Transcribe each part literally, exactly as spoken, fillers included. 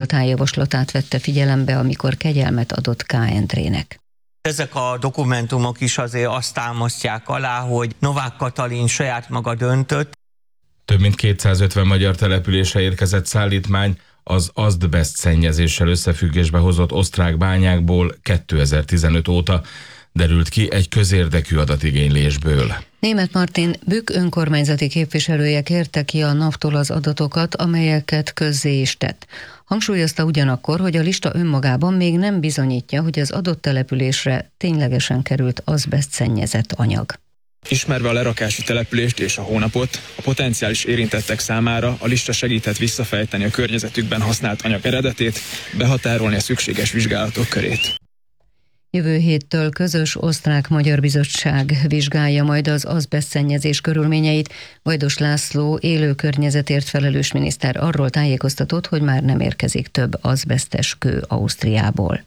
hivataltájavaslatát vette figyelembe, amikor kegyelmet adott K. Endrének. Ezek a dokumentumok is azért azt támasztják alá, hogy Novák Katalin saját maga döntött. Több mint kétszázötven magyar településre érkezett szállítmány az azbeszt szennyezéssel összefüggésbe hozott osztrák bányákból kétezer-tizenöt óta, derült ki egy közérdekű adatigénylésből. Németh Martin Bükk önkormányzati képviselője kérte ki a NAV-tól az adatokat, amelyeket közzé is tett. Hangsúlyozta ugyanakkor, hogy a lista önmagában még nem bizonyítja, hogy az adott településre ténylegesen került azbeszt szennyezett anyag. Ismerve a lerakási települést és a hónapot, a potenciális érintettek számára a lista segíthet visszafejteni a környezetükben használt anyag eredetét, behatárolni a szükséges vizsgálatok körét. Jövő héttől közös osztrák-magyar bizottság vizsgálja majd az azbeszt szennyezés körülményeit. Vajdos László élő környezetért felelős miniszter arról tájékoztatott, hogy már nem érkezik több azbesztes kő Ausztriából.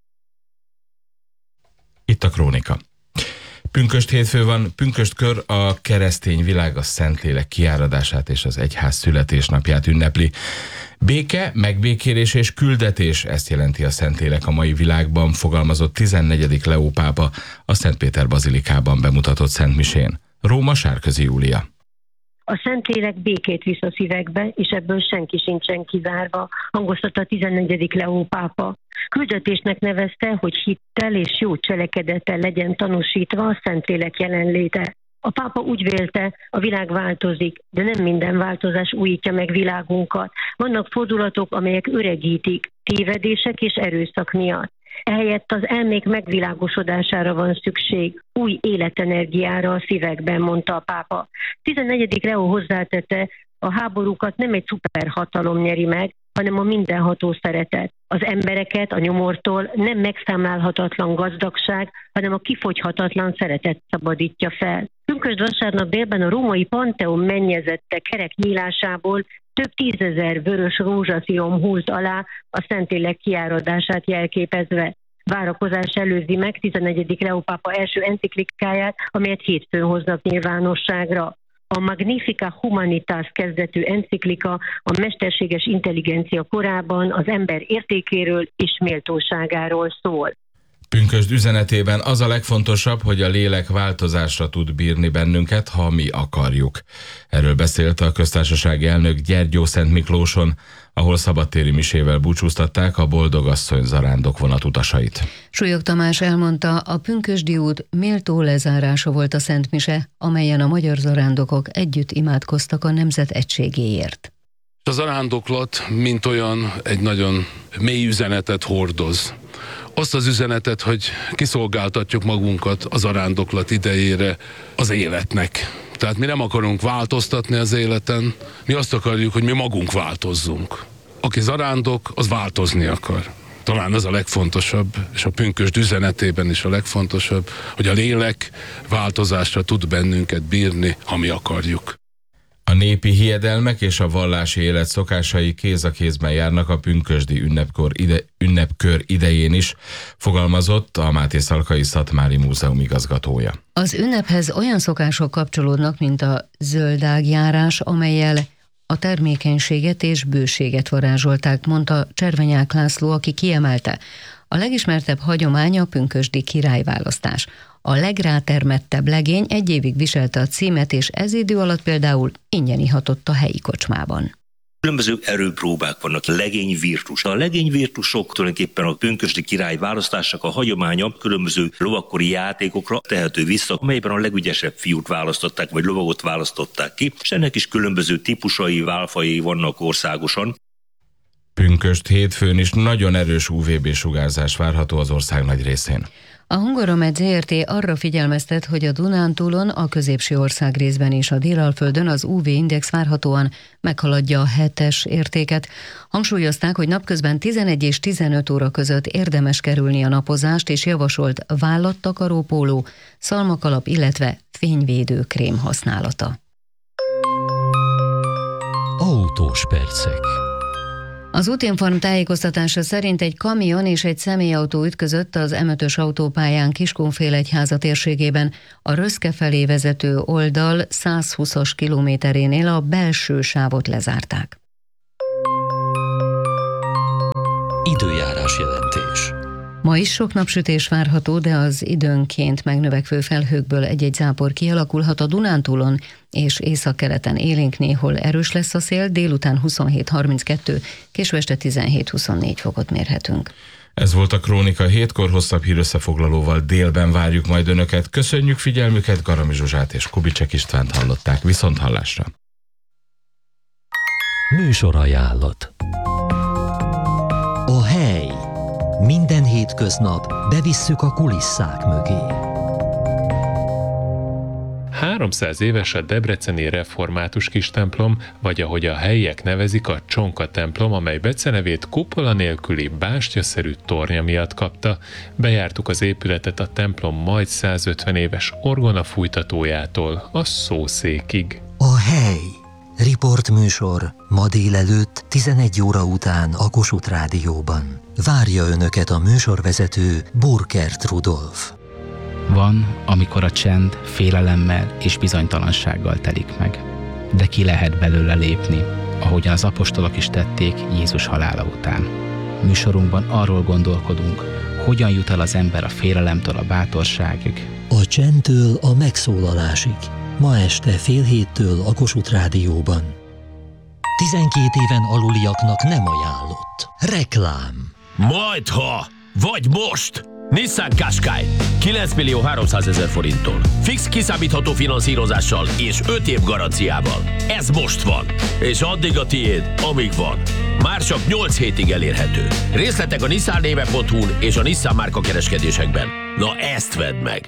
Itt a krónika. Pünkösd hétfő van, pünkösdkör a keresztény világ a Szentlélek kiáradását és az egyház születésnapját ünnepli. Béke, megbékélés és küldetés, ezt jelenti a Szentlélek a mai világban, fogalmazott tizennegyedik Leó pápa a Szentpéter bazilikában bemutatott szentmisén. Róma, Sárközi Júlia. A Szentlélek békét visz a szívekbe, és ebből senki sincsen kizárva, hangoztatta a tizennegyedik Leó pápa. Küldetésnek nevezte, hogy hittel és jó cselekedettel legyen tanúsítva a Szentlélek jelenléte. A pápa úgy vélte, a világ változik, de nem minden változás újítja meg világunkat. Vannak fordulatok, amelyek öregítik, tévedések és erőszak miatt. Ehelyett az elmék megvilágosodására van szükség, új életenergiára a szívekben, mondta a pápa. tizennegyedik Leó hozzátette, a háborúkat nem egy szuperhatalom nyeri meg, hanem a mindenható szeretet. Az embereket a nyomortól nem megszámlálhatatlan gazdagság, hanem a kifogyhatatlan szeretet szabadítja fel. Pünkösd vasárnap délben a római Pantheon mennyezette kerek nyílásából több tízezer vörös rózsaszírom hult alá a Szentlélek kiáradását jelképezve. Várakozás előzi meg tizennegyedik Leó pápa első enciklikáját, amelyet hétfőn hoznak nyilvánosságra. A Magnifica Humanitas kezdetű enciklika a mesterséges intelligencia korában az ember értékéről és méltóságáról szól. Pünkösd üzenetében az a legfontosabb, hogy a lélek változásra tud bírni bennünket, ha mi akarjuk. Erről beszélt a köztársasági elnök Gyergyószent Miklóson, ahol szabadtéri misével búcsúztatták a Boldogasszony zarándok vonatutasait. Súlyog Tamás elmondta, a Pünkösdi út méltó lezárása volt a Szent Mise, amelyen a magyar zarándokok együtt imádkoztak a nemzet egységéért. A zarándoklat, mint olyan, egy nagyon mély üzenetet hordoz. Azt az üzenetet, hogy kiszolgáltatjuk magunkat az zarándoklat idejére az életnek. Tehát mi nem akarunk változtatni az életen, mi azt akarjuk, hogy mi magunk változzunk. Aki zarándok, az változni akar. Talán ez a legfontosabb, és a pünkösd üzenetében is a legfontosabb, hogy a lélek változásra tud bennünket bírni, ha mi akarjuk. A népi hiedelmek és a vallási élet szokásai kéz a kézben járnak a pünkösdi ünnepkor ide, ünnepkör idején is, fogalmazott a Máté Szalkai Szatmári Múzeum igazgatója. Az ünnephez olyan szokások kapcsolódnak, mint a zöldágjárás, amellyel a termékenységet és bőséget varázsolták, mondta Cservenyák László, aki kiemelte. A legismertebb hagyomány a pünkösdi királyválasztás. A legrátermettebb legény egy évig viselte a címet, és ez idő alatt például ingyen ihatott a helyi kocsmában. Különböző erőpróbák vannak, legényvirtus. A legényvirtusok tulajdonképpen a pünkösdi király választásnak a hagyománya különböző lovakkori játékokra tehető vissza, amelyben a legügyesebb fiút választották, vagy lovagot választották ki, és ennek is különböző típusai, válfajai vannak országosan. Pünkösd hétfőn is nagyon erős ú vé bé sugárzás várható az ország nagy részén. A Hungaromed zé er té arra figyelmeztet, hogy a Dunántúlon, a középső ország részben és a Délalföldön az ú vé-index várhatóan meghaladja a hetes értéket. Hangsúlyozták, hogy napközben tizenegy és tizenöt óra között érdemes kerülni a napozást, és javasolt vállattakarópóló, szalmakalap, illetve fényvédő krém használata. Autós percek. Az Útinform tájékoztatása szerint egy kamion és egy személyautó ütközött az em ötös autópályán Kiskunfélegyháza térségében. A Röszke felé vezető oldal százhúszas kilométerénél a belső sávot lezárták. Időjárás jelentés. Ma is sok napsütés várható, de az időnként megnövekvő felhőkből egy-egy zápor kialakulhat a Dunántúlon, és északkeleten élénk, néhol erős lesz a szél, délután huszonhét harminckettő, késő este tizenhét huszonnégy fokot mérhetünk. Ez volt a Krónika hétkor, hosszabb hírösszefoglalóval délben várjuk majd Önöket. Köszönjük figyelmüket, Garami Zsuzsát és Kubicek Istvánt hallották. Viszont hallásra! Műsorajánlat. A hely. Minden hétköznap bevisszük a kulisszák mögé. háromszáz éves a debreceni református kistemplom, vagy ahogy a helyiek nevezik, a Csonka templom, amely becenevét kupola nélküli bástyaszerű tornya miatt kapta. Bejártuk az épületet a templom majd százötven éves orgona fújtatójától a szószékig. A hely. Riportműsor ma délelőtt tizenegy óra után a Kossuth Rádióban. Várja Önöket a műsorvezető Burkert Rudolf. Van, amikor a csend félelemmel és bizonytalansággal telik meg. De ki lehet belőle lépni, ahogyan az apostolok is tették Jézus halála után. Műsorunkban arról gondolkodunk, hogyan jut el az ember a félelemtől a bátorságig. A csendtől a megszólalásig. Ma este fél héttől a Kossuth Rádióban. tizenkét éven aluliaknak nem ajánlott. Reklám. Majdha, vagy most! Nissan Qashqai kilenc millió háromszázezer forinttól. Fix kiszámítható finanszírozással és öt év garanciával. Ez most van, és addig a tiéd, amíg van. Már csak nyolc hétig elérhető. Részletek a nissan néve pont hu-n és a Nissan márka kereskedésekben. Na ezt vedd meg!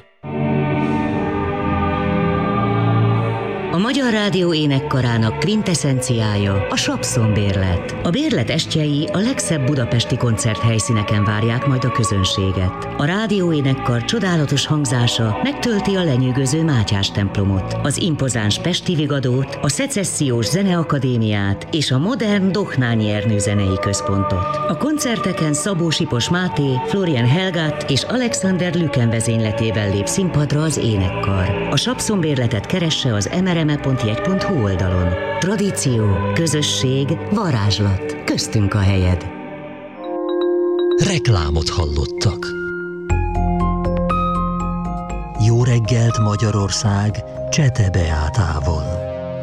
A Magyar Rádió énekkarának kvinteszenciája a Sapszon-bérlet. A bérlet estjei a legszebb budapesti koncerthelyszíneken várják majd a közönséget. A rádió énekkar csodálatos hangzása megtölti a lenyűgöző Mátyás templomot, az impozáns Pesti Vigadót, a Szecessziós Zeneakadémiát és a modern Dohnányi Ernő zenei központot. A koncerteken Szabó Sipos Máté, Florian Helgát és Alexander Lüken vezényletével lép színpadra az énekkar. A Sapszon-bérletet keresse az em er em e pont jegy pont hu oldalon. Tradíció, közösség, varázslat. Köztünk a helyed. Reklámot hallottak. Jó reggelt Magyarország Csete Beátával.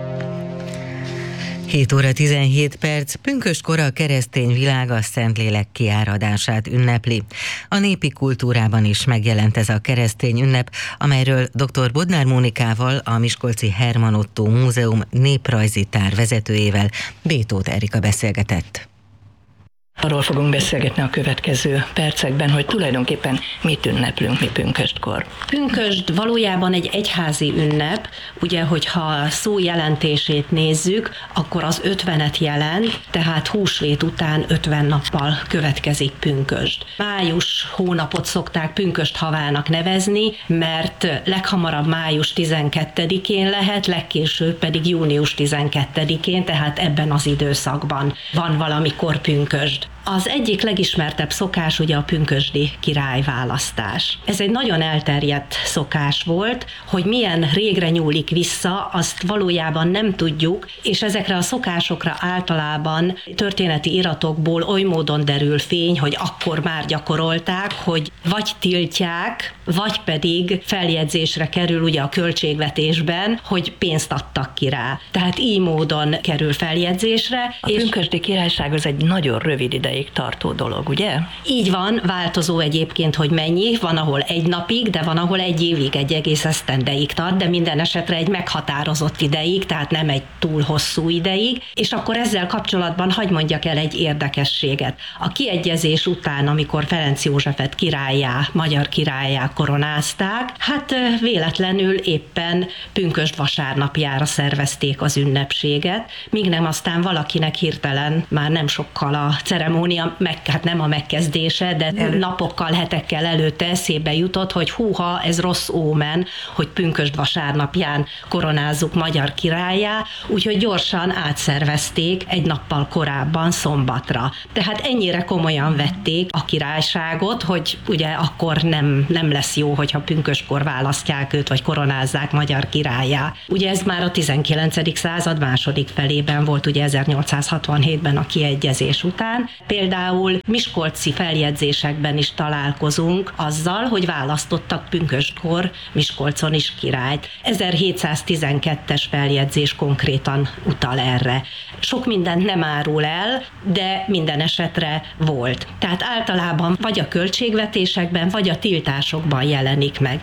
hét óra tizenhét perc, pünköstkor a keresztény világ a Szentlélek kiáradását ünnepli. A népi kultúrában is megjelent ez a keresztény ünnep, amelyről dr. Bodnár Mónikával, a Miskolci Herman Ottó Múzeum néprajzi tár vezetőjével B. Tóth Erika beszélgetett. Arról fogunk beszélgetni a következő percekben, hogy tulajdonképpen mit ünneplünk mi pünköstkor. Pünkösd valójában egy egyházi ünnep, ugye, hogyha a szó jelentését nézzük, akkor az ötvenet jelent, tehát húsvét után ötven nappal következik pünkösd. Május hónapot szokták pünkösd havának nevezni, mert leghamarabb május tizenkettedikén lehet, legkésőbb pedig június tizenkettedikén, tehát ebben az időszakban van valamikor pünkösd. Az egyik legismertebb szokás ugye a pünkösdi királyválasztás. Ez egy nagyon elterjedt szokás volt, hogy milyen régre nyúlik vissza, azt valójában nem tudjuk, és ezekre a szokásokra általában történeti iratokból oly módon derül fény, hogy akkor már gyakorolták, hogy vagy tiltják, vagy pedig feljegyzésre kerül ugye a költségvetésben, hogy pénzt adtak ki rá. Tehát így módon kerül feljegyzésre. A és pünkösdi királyság az egy nagyon rövid ideig tartó dolog, ugye? Így van, változó egyébként, hogy mennyi, van ahol egy napig, de van ahol egy évig, egy egész esztendeig tart, de minden esetre egy meghatározott ideig, tehát nem egy túl hosszú ideig, és akkor ezzel kapcsolatban hadd mondjak el egy érdekességet. A kiegyezés után, amikor Ferenc Józsefet királlyá, magyar királlyá koronázták, hát véletlenül éppen pünkösd vasárnapjára szervezték az ünnepséget, míg nem aztán valakinek hirtelen már nem sokkal a ceremónia, meg, hát nem a megkezdése, de Elő. napokkal, hetekkel előtte eszébe jutott, hogy húha, ez rossz ómen, hogy pünkösd vasárnapján koronázzuk magyar királlyá, úgyhogy gyorsan átszervezték egy nappal korábban szombatra. Tehát ennyire komolyan vették a királyságot, hogy ugye akkor nem, nem lesz jó, hogyha pünköstkor választják őt, vagy koronázzák magyar királlyá. Ugye ez már a tizenkilencedik század második felében volt, ugye ezernyolcszázhatvanhétben a kiegyezés után. Például miskolci feljegyzésekben is találkozunk azzal, hogy választottak pünköstkor Miskolcon is királyt. ezerhétszáztizenkettes feljegyzés konkrétan utal erre. Sok mindent nem árul el, de minden esetre volt. Tehát általában vagy a költségvetésekben, vagy a tiltásokban jelenik meg.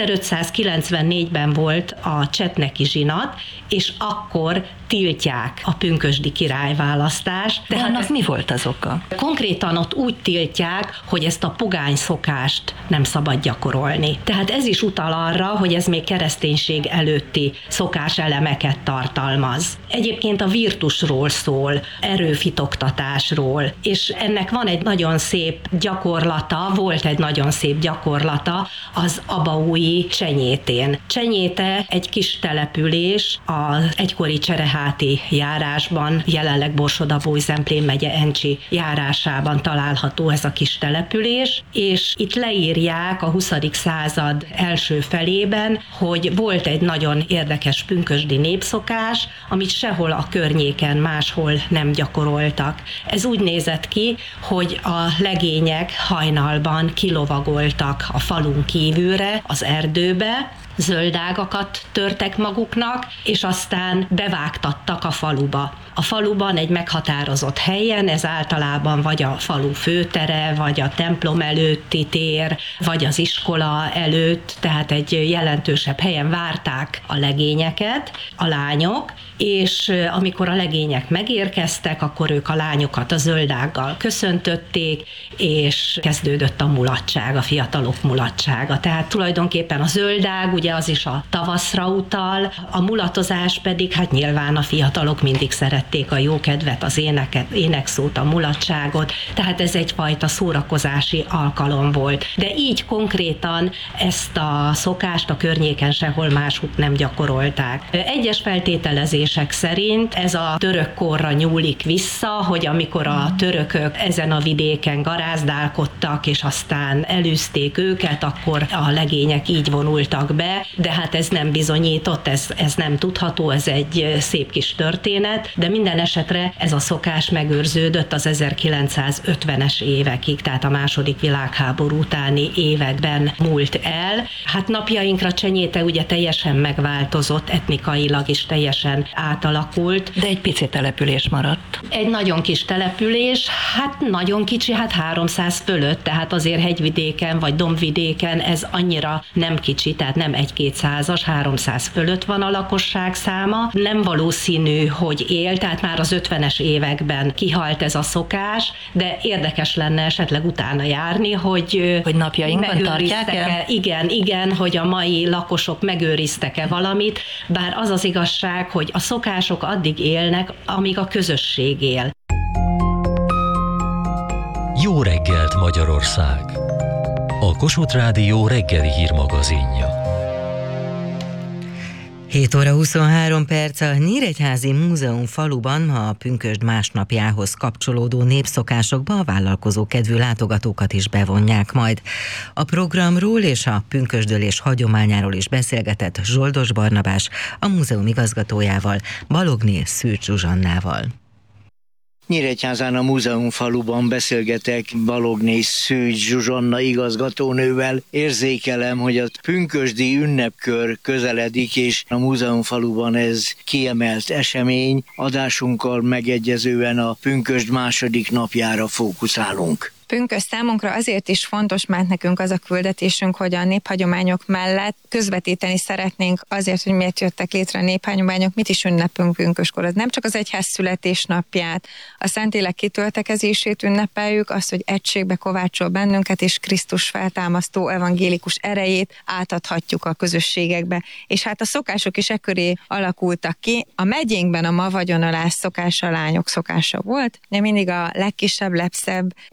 ezerötszázkilencvennégyben volt a csetneki zsinat, és akkor tiltják a pünkösdi királyválasztást. De hát annak mi volt az oka? Konkrétan ott úgy tiltják, hogy ezt a pogány szokást nem szabad gyakorolni. Tehát ez is utal arra, hogy ez még kereszténység előtti szokáselemeket tartalmaz. Egyébként a virtusról szól, erőfitoktatásról, és ennek van egy nagyon szép gyakorlata, volt egy nagyon szép gyakorlata az abaúji Csenyétén. Csenyéte egy kis település az egykori Csereháti járásban, jelenleg Borsod-Abaúj-Zemplén megye Encsi járásában található ez a kis település, és itt leírják a huszadik század első felében, hogy volt egy nagyon érdekes pünkösdi népszokás, amit sehol a környéken máshol nem gyakoroltak. Ez úgy nézett ki, hogy a legények hajnalban kilovagoltak a falun kívülre, az erdőbe, zöldágakat törtek maguknak, és aztán bevágtattak a faluba. A faluban egy meghatározott helyen, ez általában vagy a falu főtere, vagy a templom előtti tér, vagy az iskola előtt, tehát egy jelentősebb helyen várták a legényeket, a lányok, és amikor a legények megérkeztek, akkor ők a lányokat a zöldággal köszöntötték, és kezdődött a mulatság, a fiatalok mulatsága. Tehát tulajdonképpen a zöldág, ugye az is a tavaszra utal, a mulatozás pedig hát nyilván a fiatalok mindig szerették a jókedvet, az éneket, énekszót, a mulatságot, tehát ez egyfajta szórakozási alkalom volt. De így konkrétan ezt a szokást a környéken sehol máshogy nem gyakorolták. Egyes feltételezések szerint ez a török korra nyúlik vissza, hogy amikor a törökök ezen a vidéken garázdálkodtak, és aztán elűzték őket, akkor a legények így vonultak be, de hát ez nem bizonyított, ez, ez nem tudható, ez egy szép kis történet, de minden esetre ez a szokás megőrződött az ezerkilencszázötvenes évekig, tehát a második világháború utáni években múlt el. Hát napjainkra Csenyéte ugye teljesen megváltozott, etnikailag is teljesen átalakult. De egy pici település maradt. Egy nagyon kis település, hát nagyon kicsi, hát háromszáz fölött, tehát azért hegyvidéken vagy dombvidéken ez annyira nem kicsi, tehát nem egy-kétszázas, háromszáz fölött van a lakosság száma. Nem valószínű, hogy él, tehát már az ötvenes években kihalt ez a szokás, de érdekes lenne esetleg utána járni, hogy, hogy napjainkban tartják el? Igen, igen, hogy a mai lakosok megőriztek-e valamit, bár az az igazság, hogy a szokások addig élnek, amíg a közösség él. Jó reggelt, Magyarország! A Kossuth Rádió reggeli hírmagazinja. hét óra huszonhárom perc. A Nyíregyházi Múzeum faluban ma a pünkösd másnapjához kapcsolódó népszokásokba a vállalkozó kedvű látogatókat is bevonják majd. A programról és a pünkösdölés hagyományáról is beszélgetett Zsoldos Barnabás, a múzeum igazgatójával, Balogné Szűcs Zsuzsannával. Nyíregyházán a múzeumfaluban beszélgetek Balogné Szűcs Zsuzsanna igazgatónővel. Érzékelem, hogy a pünkösdi ünnepkör közeledik, és a múzeumfaluban ez kiemelt esemény. Adásunkkal megegyezően a pünkösd második napjára fókuszálunk. Pünkösd számunkra azért is fontos, mert nekünk az a küldetésünk, hogy a néphagyományok mellett közvetíteni szeretnénk azért, hogy miért jöttek létre a néphagyományok, mit is ünnepünk pünköskor. Ez nem csak az egyház születésnapját, a Szentlélek kitöltekezését ünnepeljük, azt, hogy egységbe kovácsol bennünket, és Krisztus feltámasztó evangélikus erejét átadhatjuk a közösségekbe. És hát a szokások is ekköré alakultak ki. A megyénkben a ma vagyonolás szokása, a lányok szokása volt, de mindig a legkisebb, legszebb értelme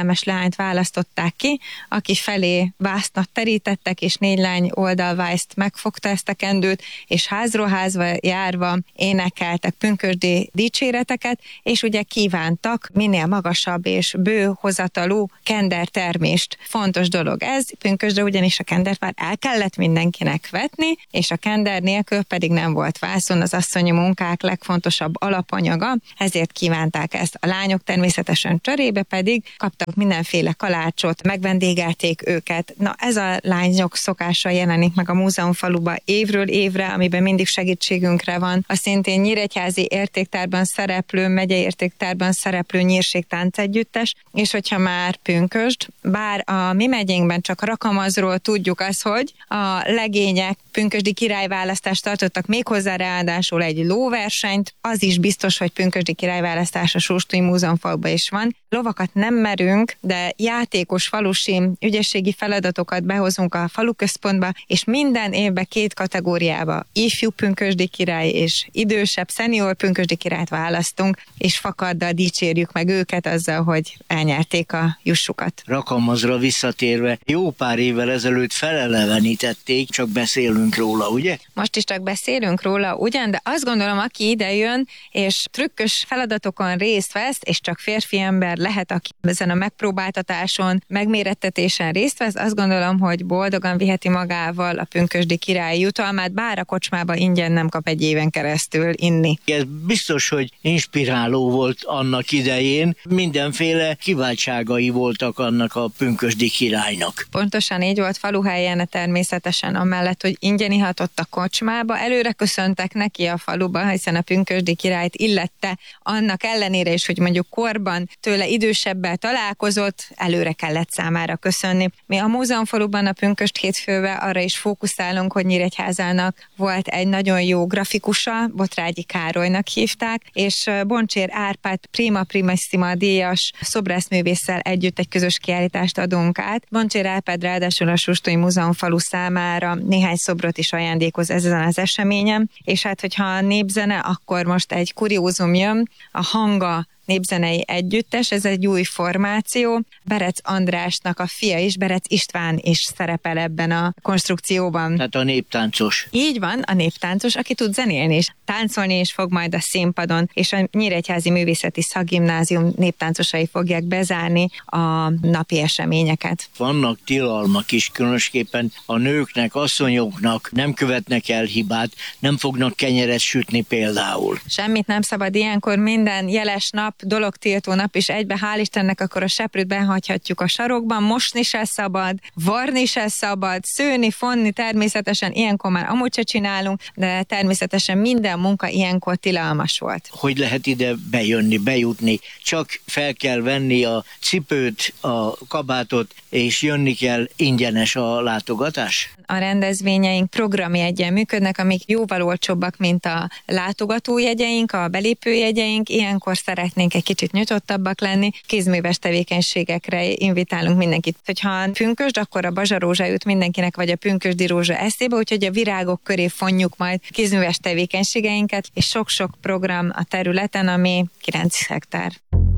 szerelmes leányt választották ki, aki felé vásznat terítettek, és négy lány oldalvászt megfogta ezt a kendőt, és házról házba járva énekeltek pünkösdi dicséreteket, és ugye kívántak minél magasabb és bő hozatalú kendertermést. Fontos dolog ez, pünkösdre ugyanis a kendert már el kellett mindenkinek vetni, és a kender nélkül pedig nem volt vászon az asszonyi munkák legfontosabb alapanyaga, ezért kívánták ezt. A lányok természetesen cserébe pedig kaptak mindenféle kalácsot, megvendégelték őket. Na, ez a lányok szokása jelenik meg a múzeumfaluba évről évre, amiben mindig segítségünkre van. A szintén nyíregyházi értéktárban szereplő, megyei értéktárban szereplő nyírségtánc együttes, és hogyha már pünkösd, bár a mi megyénkben csak Rakamazról tudjuk azt, hogy a legények pünkösdi királyválasztást tartottak, méghozzá ráadásul egy lóversenyt, az is biztos, hogy pünkösdi királyválasztás a Sóstúi Múzeumfaluban is van. Lovakat nem merünk, de játékos falusi ügyességi feladatokat behozunk a faluközpontba, és minden évben két kategóriába ifjú pünkösdi király és idősebb szenior pünkösdi királyt választunk, és fakaddal dicsérjük meg őket azzal, hogy elnyerték a jussukat. Rakamazra visszatérve, jó pár évvel ezelőtt felelevenítették, csak beszélünk róla, ugye? Most is csak beszélünk róla, ugyan, de azt gondolom, aki ide jön, és trükkös feladatokon részt vesz, és csak férfi ember lehet, aki ezen a megpróbáltatáson, megmérettetésen részt vesz, azt gondolom, hogy boldogan viheti magával a pünkösdi király jutalmát, bár a kocsmába ingyen nem kap egy éven keresztül inni. Ez biztos, hogy inspiráló volt annak idején, mindenféle kiváltságai voltak annak a pünkösdi királynak. Pontosan így volt faluhelyen, természetesen amellett, hogy ingyen ihatott a kocsmába, előre köszöntek neki a faluba, hiszen a pünkösdi királyt illette, annak ellenére is, hogy mondjuk korban tőle idősebbel találkozott, előre kellett számára köszönni. Mi a múzeumfaluban a pünkösd hétfővel arra is fókuszálunk, hogy Nyíregyházának volt egy nagyon jó grafikusa, Botrágyi Károlynak hívták, és Boncsér Árpád prima primissima díjas szobrászművésszel együtt egy közös kiállítást adunk át. Boncsér Árpád ráadásul a Sóstúi Múzeumfalu számára néhány szobrot is ajándékoz ezen az eseményen, és hát hogyha a népzene, akkor most egy kuriózum jön, a Hanga népzenei együttes, ez egy új formáció. Berec Andrásnak a fia is, Berec István is szerepel ebben a konstrukcióban. Tehát a néptáncos. Így van, a néptáncos, aki tud zenélni is. Táncolni is fog majd a színpadon, és a Nyíregyházi Művészeti Szakgimnázium néptáncosai fogják bezárni a napi eseményeket. Vannak tilalmak is, különösképpen a nőknek, asszonyoknak nem követnek el hibát, nem fognak kenyeret sütni például. Semmit nem szabad ilyenkor, minden jeles nap, dologtiltó nap, és egybe hál' Istennek akkor a seprűt behagyhatjuk a sarokban, mosni se szabad, varni se szabad, szőni, fonni természetesen ilyenkor már amúgy se csinálunk, de természetesen minden munka ilyenkor tilalmas volt. Hogy lehet ide bejönni, bejutni? Csak fel kell venni a cipőt, a kabátot, és jönni kell, ingyenes a látogatás? A rendezvényeink programjegyen működnek, amik jóval olcsóbbak, mint a látogatójegyeink, a belépőjegyeink. Ilyenkor szeretnénk egy kicsit nyitottabbak lenni. Kézműves tevékenységekre invitálunk mindenkit. Hogyha pünkösd, akkor a bazsarózsa jut mindenkinek, vagy a pünkösdi rózsa eszébe, úgyhogy a virágok köré fonjuk majd kézműves tevékenységeinket, és sok-sok program a területen, ami kilenc hektár.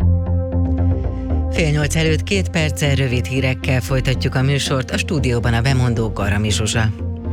Fél nyolc előtt két perccel rövid hírekkel folytatjuk a műsort, a stúdióban a bemondó Garami Zsuzsa.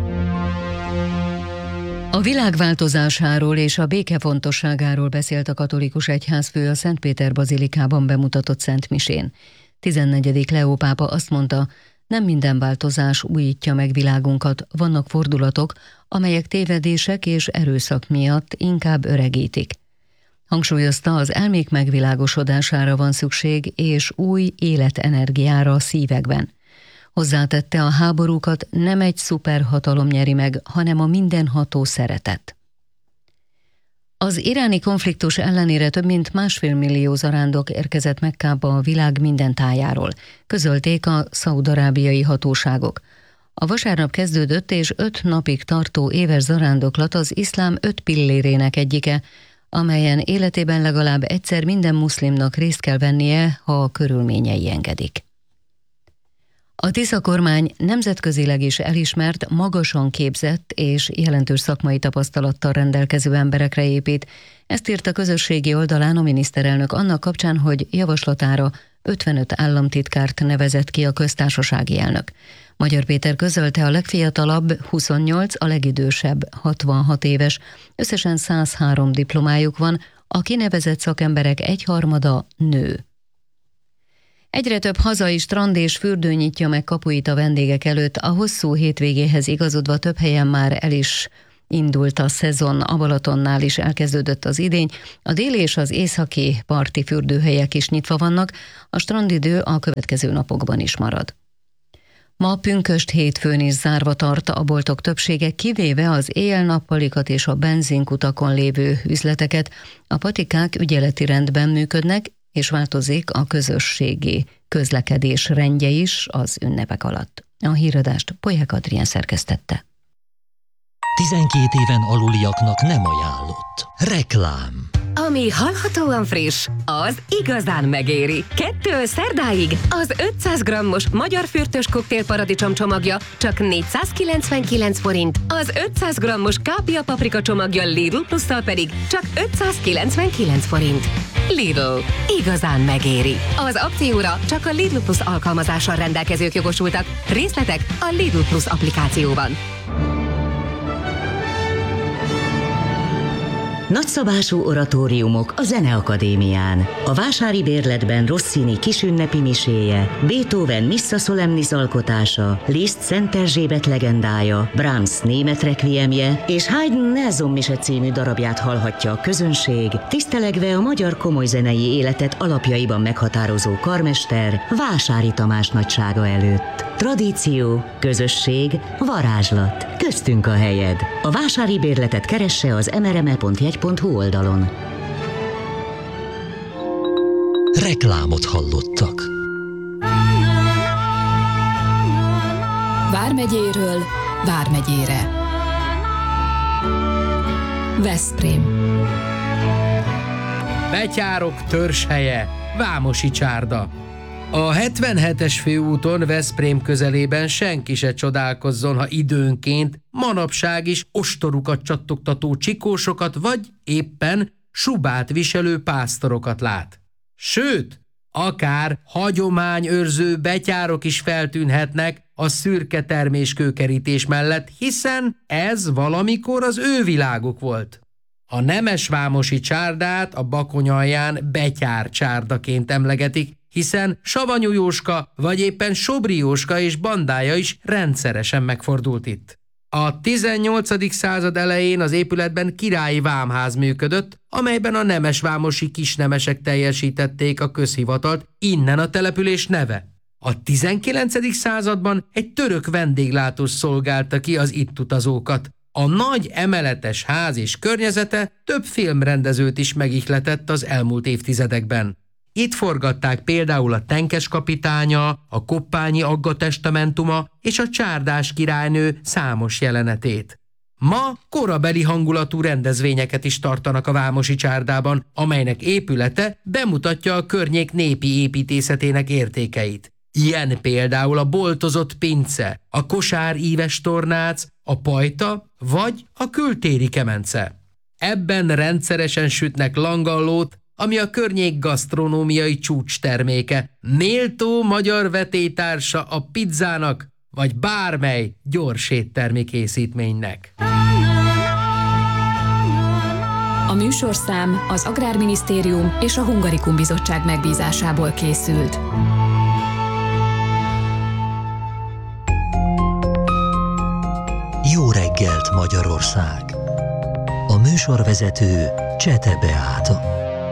A világ változásáról és a béke fontosságáról beszélt a katolikus egyházfő a Szentpéter bazilikában bemutatott szentmisén. tizennegyedik Leó pápa azt mondta, nem minden változás újítja meg világunkat, vannak fordulatok, amelyek tévedések és erőszak miatt inkább öregítik. Hangsúlyozta, az elmék megvilágosodására van szükség, és új életenergiára a szívekben. Hozzátette, a háborúkat nem egy szuperhatalom nyeri meg, hanem a mindenható szeretet. Az iráni konfliktus ellenére több mint másfél millió zarándok érkezett Mekkába a világ minden tájáról, közölték a szaúd-arábiai hatóságok. A vasárnap kezdődött és öt napig tartó éves zarándoklat az iszlám öt pillérének egyike, amelyen életében legalább egyszer minden muszlimnak részt kell vennie, ha a körülményei engedik. A Tisza kormány nemzetközileg is elismert, magasan képzett és jelentős szakmai tapasztalattal rendelkező emberekre épít. Ezt írt a közösségi oldalán a miniszterelnök annak kapcsán, hogy javaslatára ötvenöt államtitkárt nevezett ki a köztársasági elnök. Magyar Péter közölte, a legfiatalabb huszonnyolc, a legidősebb hatvanhat éves, összesen száz három diplomájuk van, a kinevezett szakemberek egyharmada nő. Egyre több hazai strand és fürdő nyitja meg kapuit a vendégek előtt, a hosszú hétvégéhez igazodva több helyen már el is indult a szezon, a Balatonnál is elkezdődött az idény, a déli és az északi parti fürdőhelyek is nyitva vannak, a strandidő a következő napokban is marad. Ma pünkösd hétfőn is zárva tart a boltok többsége, kivéve az éjjel-nappalikat és a benzinkutakon lévő üzleteket. A patikák ügyeleti rendben működnek, és változik a közösségi közlekedés rendje is az ünnepek alatt. A híradást Polyák Adrián szerkesztette. tizenkét éven aluliaknak nem ajánlott. Reklám. Ami hallhatóan friss, az igazán megéri. Kettől szerdáig az ötszáz grammos magyar fürtös koktél paradicsom csomagja csak négyszázkilencvenkilenc forint, az ötszáz grammos kápia paprika csomagja Lidl plusszal pedig csak ötszázkilencvenkilenc forint. Lidl. Igazán megéri. Az akcióra csak a Lidl Plus alkalmazással rendelkezők jogosultak. Részletek a Lidl Plus applikációban. Nagyszabású oratóriumok a Zeneakadémián. A Vásári Bérletben Rossini kisünnepi miséje, Beethoven Missa Solemnis alkotása, Liszt Szent Erzsébet legendája, Brahms német requiemje és Haydn Nelson mise című darabját hallhatja a közönség, tisztelegve a magyar komolyzenei életet alapjaiban meghatározó karmester Vásári Tamás nagysága előtt. Tradíció, közösség, varázslat. Köztünk a helyed. A Vásári Bérletet keresse az em er em e pont jegy pont hu oldalon. Reklámot hallottak. Vármegyéről Vármegyére. Veszprém. Betyárok törzshelye, Vámosi csárda. A hetvenhetes főúton Veszprém közelében senki se csodálkozzon, ha időnként manapság is ostorukat csattogtató csikósokat vagy éppen subát viselő pásztorokat lát. Sőt, akár hagyományőrző betyárok is feltűnhetnek a szürke terméskőkerítés mellett, hiszen ez valamikor az ő világuk volt. A nemesvámosi csárdát a Bakony alján betyár csárdaként emlegetik, hiszen Savanyú Jóska vagy éppen Sobri Jóska és bandája is rendszeresen megfordult itt. A tizennyolcadik század elején az épületben királyi vámház működött, amelyben a nemesvámosi kisnemesek teljesítették a közhivatalt, innen a település neve. A tizenkilencedik században egy török vendéglátós szolgálta ki az itt utazókat. A nagy emeletes ház és környezete több filmrendezőt is megihletett az elmúlt évtizedekben. Itt forgatták például a Tenkes kapitánya, a Koppányi Agga testamentuma és a Csárdás királynő számos jelenetét. Ma korabeli hangulatú rendezvényeket is tartanak a Vámosi csárdában, amelynek épülete bemutatja a környék népi építészetének értékeit. Ilyen például a boltozott pince, a kosár íves tornác, a pajta vagy a kültéri kemence. Ebben rendszeresen sütnek langallót, ami a környék gasztronómiai csúcs terméke, méltó magyar vetélytársa a pizzának, vagy bármely gyors éttermi készítménynek. A műsorszám az Agrárminisztérium és a Hungarikum Bizottság megbízásából készült. Jó reggelt, Magyarország! A műsorvezető Csete Beáta.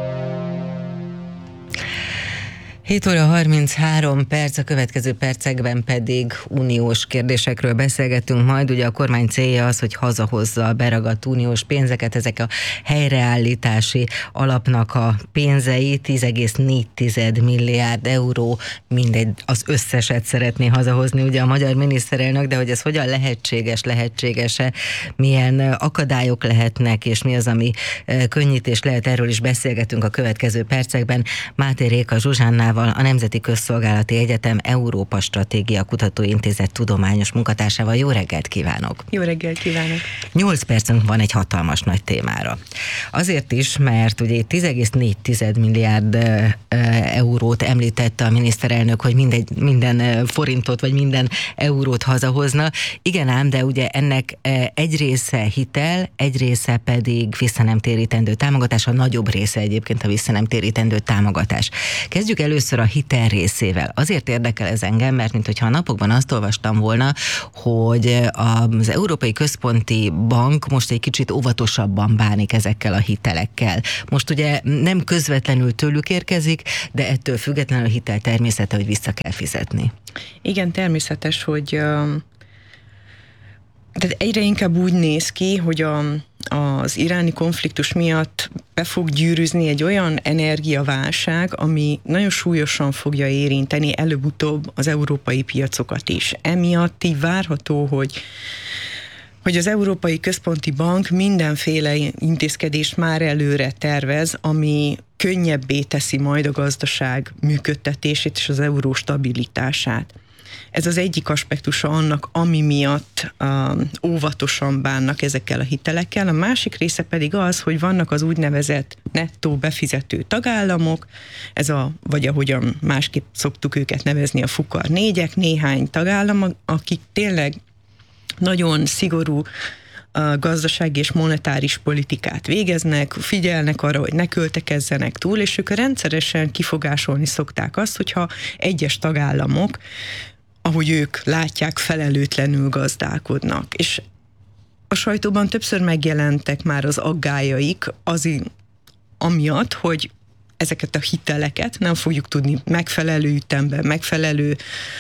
hét óra harminchárom perc, a következő percekben pedig uniós kérdésekről beszélgetünk majd. Ugye a kormány célja az, hogy hazahozza a beragadt uniós pénzeket, ezek a helyreállítási alapnak a pénzei, tíz egész négy milliárd euró, mindegy, az összeset szeretné hazahozni ugye a magyar miniszterelnök, de hogy ez hogyan lehetséges, lehetséges-e, milyen akadályok lehetnek, és mi az, ami könnyítés lehet, erről is beszélgetünk a következő percekben. Máté Réka Zsuzsánával, Mónikával, a Nemzeti Közszolgálati Egyetem Európa Stratégia Kutatóintézet tudományos munkatársával. Jó reggelt kívánok! Jó reggelt kívánok! Nyolc percünk van egy hatalmas nagy témára. Azért is, mert ugye tíz egész négy milliárd eurót említette a miniszterelnök, hogy mindegy, minden forintot vagy minden eurót hazahozna. Igen ám, de ugye ennek egy része hitel, egy része pedig visszanemtérítendő támogatás, a nagyobb része egyébként a visszanemtérítendő támogatás. Kezdjük először a hitel részével. Azért érdekel ez engem, mert minthogyha a napokban azt olvastam volna, hogy az Európai Központi Bank most egy kicsit óvatosabban bánik ezekkel a hitelekkel. Most ugye nem közvetlenül tőlük érkezik, de ettől függetlenül a hitel természete, hogy vissza kell fizetni. Igen, természetes, hogy tehát egyre inkább úgy néz ki, hogy a, az iráni konfliktus miatt be fog gyűrűzni egy olyan energiaválság, ami nagyon súlyosan fogja érinteni előbb-utóbb az európai piacokat is. Emiatt így várható, hogy hogy az Európai Központi Bank mindenféle intézkedést már előre tervez, ami könnyebbé teszi majd a gazdaság működtetését és az euró stabilitását. Ez az egyik aspektusa annak, ami miatt um, óvatosan bánnak ezekkel a hitelekkel. A másik része pedig az, hogy vannak az úgynevezett nettó befizető tagállamok, ez a, vagy ahogyan másképp szoktuk őket nevezni, a fukar négyek, néhány tagállam, akik tényleg nagyon szigorú a gazdasági és monetáris politikát végeznek, figyelnek arra, hogy ne költekezzenek túl, és ők rendszeresen kifogásolni szokták azt, hogyha egyes tagállamok, ahogy ők látják, felelőtlenül gazdálkodnak. És a sajtóban többször megjelentek már az aggájaik az, amiatt, hogy ezeket a hiteleket nem fogjuk tudni megfelelő ütemben, megfelelő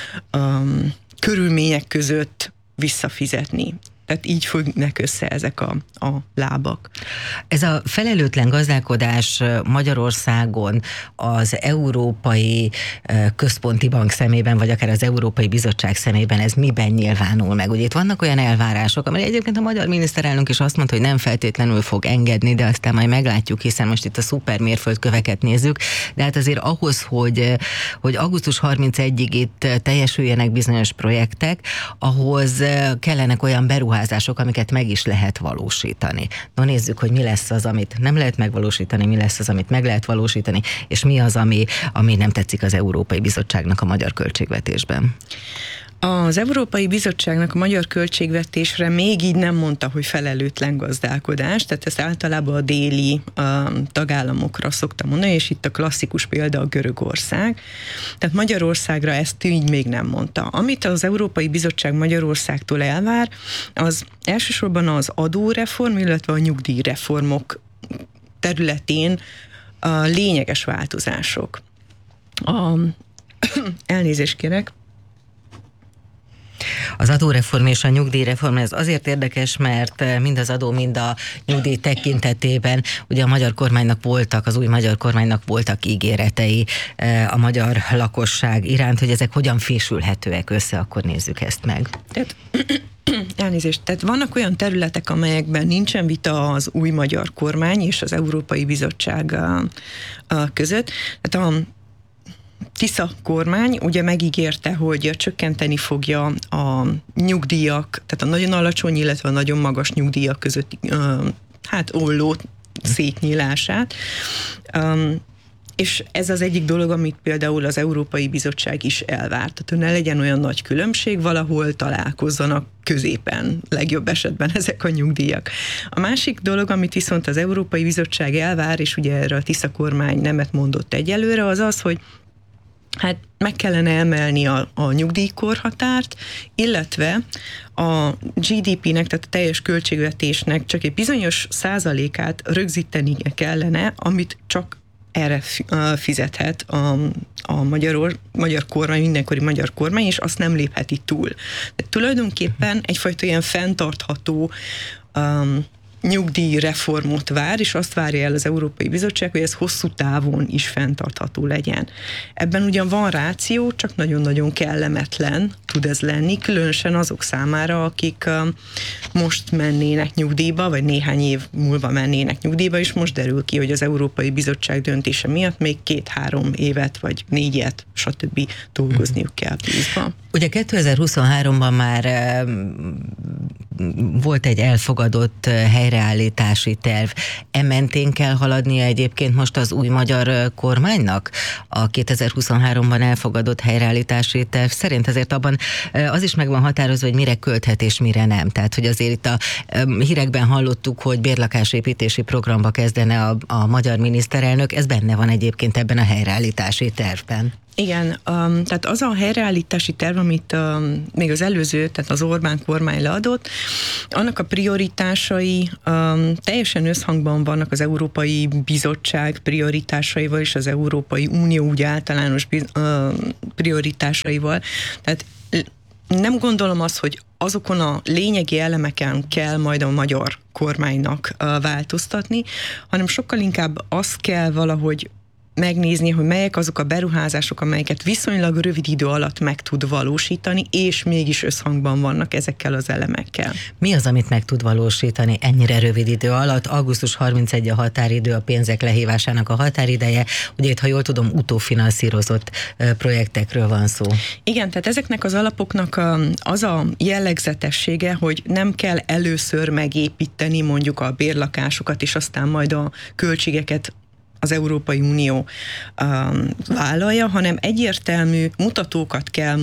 um, körülmények között visszafizetni. Tehát így fognak össze ezek a, a lábak. Ez a felelőtlen gazdálkodás Magyarországon az Európai Központi Bank szemében, vagy akár az Európai Bizottság szemében ez miben nyilvánul meg? Ugye itt vannak olyan elvárások, amely egyébként a magyar miniszterelnök is azt mondta, hogy nem feltétlenül fog engedni, de aztán majd meglátjuk, hiszen most itt a szuper mérföldköveket nézzük, de hát azért ahhoz, hogy, hogy augusztus harmincegyedikéig itt teljesüljenek bizonyos projektek, ahhoz kellenek olyan beruházások, amiket meg is lehet valósítani. No, nézzük, hogy mi lesz az, amit nem lehet megvalósítani, mi lesz az, amit meg lehet valósítani, és mi az, ami, ami nem tetszik az Európai Bizottságnak a magyar költségvetésben. Az Európai Bizottságnak a magyar költségvetésre még így nem mondta, hogy felelőtlen gazdálkodás, tehát ezt általában a déli a tagállamokra szokta mondani, és itt a klasszikus példa a Görögország. Tehát Magyarországra ezt így még nem mondta. Amit az Európai Bizottság Magyarországtól elvár, az elsősorban az adóreform, illetve a nyugdíjreformok területén a lényeges változások. A, elnézést kérek. Az adóreform és a nyugdíjreform, ez azért érdekes, mert mind az adó, mind a nyugdíj tekintetében ugye a magyar kormánynak voltak, az új magyar kormánynak voltak ígéretei a magyar lakosság iránt, hogy ezek hogyan fésülhetőek össze, akkor nézzük ezt meg. Tehát, elnézést, tehát vannak olyan területek, amelyekben nincsen vita az új magyar kormány és az Európai Bizottság között. Tehát a Tisza kormány ugye megígérte, hogy csökkenteni fogja a nyugdíjak, tehát a nagyon alacsony, illetve a nagyon magas nyugdíjak közötti hát olló szétnyílását. És ez az egyik dolog, amit például az Európai Bizottság is elvárt. Tehát, hogy ne legyen olyan nagy különbség, valahol találkozzanak középen, legjobb esetben ezek a nyugdíjak. A másik dolog, amit viszont az Európai Bizottság elvár, és ugye erre a Tisza kormány nemet mondott egyelőre, az az, hogy hát meg kellene emelni a, a nyugdíjkorhatárt, illetve a gé dé pének, tehát a teljes költségvetésnek csak egy bizonyos százalékát rögzíteni kellene, amit csak erre fizethet a, a magyar, magyar kormány, mindenkori magyar kormány, és azt nem lépheti túl. De tulajdonképpen egyfajta ilyen fenntartható um, nyugdíjreformot vár, és azt várja el az Európai Bizottság, hogy ez hosszú távon is fenntartható legyen. Ebben ugyan van ráció, csak nagyon-nagyon kellemetlen tud ez lenni, különösen azok számára, akik most mennének nyugdíjba, vagy néhány év múlva mennének nyugdíjba, és most derül ki, hogy az Európai Bizottság döntése miatt még két-három évet, vagy négyet, stb. Dolgozniuk kell pluszban. Ugye kétezer-huszonháromban már volt egy elfogadott helyreállítási terv. E mentén kell haladnia egyébként most az új magyar kormánynak? A kétezer-huszonháromban elfogadott helyreállítási terv szerint azért abban az is meg van határozva, hogy mire költhet és mire nem. Tehát, hogy azért itt a hírekben hallottuk, hogy bérlakásépítési programba kezdene a, a magyar miniszterelnök, ez benne van egyébként ebben a helyreállítási tervben. Igen, um, tehát az a helyreállítási terv, amit um, még az előző, tehát az Orbán kormány leadott, annak a prioritásai um, teljesen összhangban vannak az Európai Bizottság prioritásaival és az Európai Unió úgy általános biz, uh, prioritásaival. Tehát nem gondolom azt, hogy azokon a lényegi elemeken kell majd a magyar kormánynak uh, változtatni, hanem sokkal inkább azt kell valahogy megnézni, hogy melyek azok a beruházások, amelyeket viszonylag rövid idő alatt meg tud valósítani, és mégis összhangban vannak ezekkel az elemekkel. Mi az, amit meg tud valósítani ennyire rövid idő alatt? augusztus harmincegyedike a határidő, a pénzek lehívásának a határideje. Ugye itt, ha jól tudom, utófinanszírozott projektekről van szó. Igen, tehát ezeknek az alapoknak az a jellegzetessége, hogy nem kell először megépíteni mondjuk a bérlakásokat, és aztán majd a költségeket az Európai Unió um, vállalja, hanem egyértelmű mutatókat kell,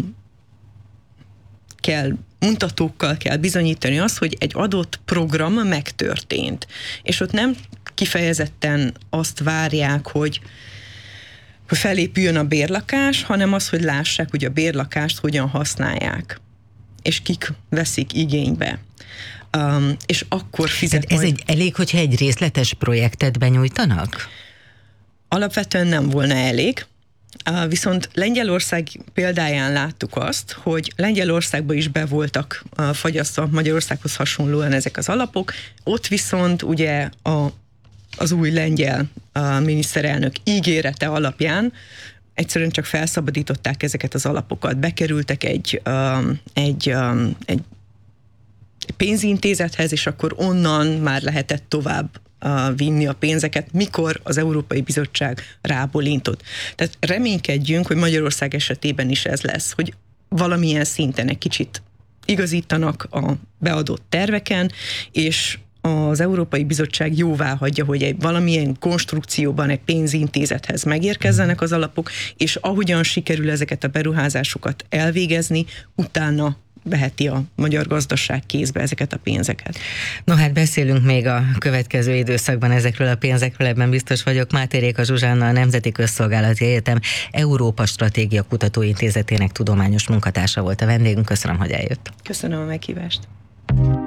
kell, mutatókkal kell bizonyítani azt, hogy egy adott program megtörtént. És ott nem kifejezetten azt várják, hogy, hogy felépüljön a bérlakás, hanem az, hogy lássák, hogy a bérlakást hogyan használják, és kik veszik igénybe. Um, és akkor fizet Ez majd... egy elég, hogyha egy részletes projektet benyújtanak? Alapvetően nem volna elég, viszont Lengyelország példáján láttuk azt, hogy Lengyelországban is be voltak fagyasztva Magyarországhoz hasonlóan ezek az alapok, ott viszont ugye a, az új lengyel miniszterelnök ígérete alapján egyszerűen csak felszabadították ezeket az alapokat, bekerültek egy, egy, egy pénzintézethez, és akkor onnan már lehetett tovább vinni a pénzeket, mikor az Európai Bizottság rábólintott. Tehát reménykedjünk, hogy Magyarország esetében is ez lesz, hogy valamilyen szinten egy kicsit igazítanak a beadott terveken, és az Európai Bizottság jóvá hagyja, hogy egy valamilyen konstrukcióban egy pénzintézethez megérkezzenek az alapok, és ahogyan sikerül ezeket a beruházásokat elvégezni, utána veheti a magyar gazdaság kézbe ezeket a pénzeket. No hát beszélünk még a következő időszakban ezekről a pénzekről, ebben biztos vagyok. Máté Réka Zsuzsánna, a Nemzeti Közszolgálati Egyetem Európa Stratégia Kutatóintézetének tudományos munkatársa volt a vendégünk. Köszönöm, hogy eljött. Köszönöm a meghívást.